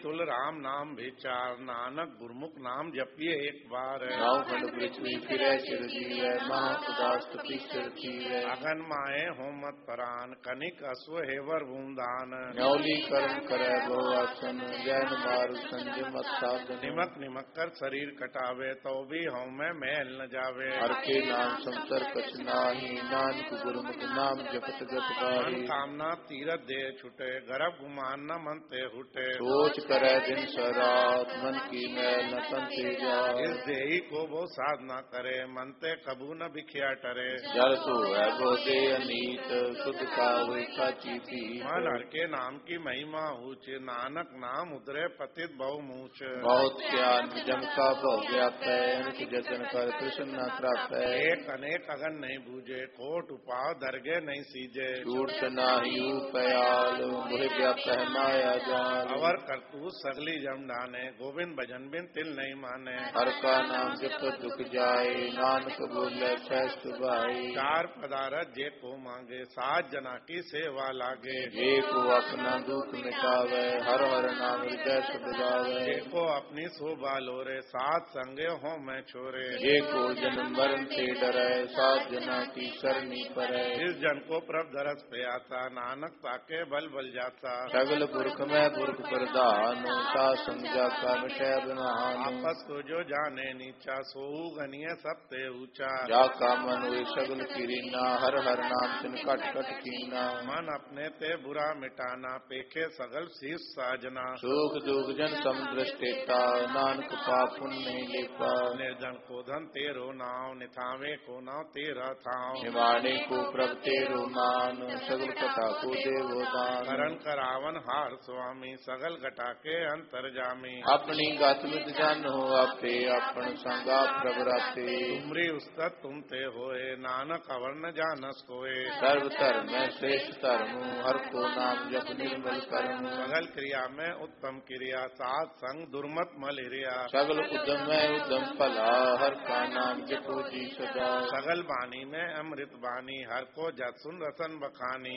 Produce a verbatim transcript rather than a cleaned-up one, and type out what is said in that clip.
तुल राम नाम विचार, नानक गुरमुख नाम जपिए एक बार। नौ खंड पृथ्वी फिरे सिर जीवे, महा उदास तपि सिर कीवे। अगन माए हो मत परान, कनिक अश्व हेवर बूंदान। न्यौली कर्म करे गो आसन, जैन मारु संजय मत साधन। निमक निमक कर शरीर कटावे, तो भी हूँ मैं मैल न जावे। हर के नाम संसर कछ नाही, नानक गुरमुख नाम जपत गत मन गारी। कामना तीरथ दे छुटे, गर्भ गुमान न मन ते हुटे। सोच करे दिन सरात, मन की मैल न तन से जाए। इस देही को वो साधना करे, मन ते कबू न बिखिया टरे। जल सो है बोधे अनीत, शुद्ध का हुई साची पी। मन हर के नाम की महिमा ऊंच, नानक नाम उतरे पतित बहु मूछ। बहुत ज्ञान जम का भव व्याप है, अनक जतन कर कृष्ण न प्राप्त है। एक अनेक अगन नहीं बूझे, कोट उपाव दरगे नहीं सीजे। छूट नाही उपयाल, मोहि व्याप्त है माया जाल। अवर करतू सगली जम डाने, गोविंद भजन बिन तिल नहीं माने। हर का नाम जप दुख जाए, नानक बोले फैस्त भाई। चार पदारथ जे को मांगे, सात जना की सेवा लागे। जे को अपना दुख मिटावे, हर हर नाम हृदय सुध गावे। जे को अपनी शोभा लोरे, सात संगे हो मैं छोरे। जे को जन्म मरण से डरे, सात जना की सरनी परे। इस जन को प्रभ दरस पे आता, नानक ताके बल बल जाता। सगल पुरख में पुरख प्रधान, ता संग जाका मिटे बनान। आपस को जो जाने नीचा, सोऊ गनिय सबते ऊंचा। जाका मन हुए सगल किरीना, हर हर नाम तिन कट कट कीना। मन अपने ते बुरा मिटाना, पेखे सगल शीस साजना। सुख दुख जन समदृष्टेता, नानक पाप पुण्य नहीं लेता। निर्धन को धन तेरो नाव, निथावे को नाव तेरा थाव। निमाने को प्रभ तेरो मान, सगल कथा को देवो दान। करण करावन हार स्वामी, सगल घटा के अंतर जामी। अपनी गत मित जानो आपे, अपन संगा प्रभ राते। तुमरी उस्तत तुम ते होए, नानक अवर न जानस कोए। सर्व धर्म में श्रेष्ठ धर्म, हर को नाम जप निर्मल कर्म। सगल क्रिया में उत्तम क्रिया, सात संग दुर्मत मल हिरिया। सगल उद्यम में उद्यम फला, हर का नाम जपो जी सदा। सगल वाणी में अमृत वाणी, हर को जत सुन रसन बखानी।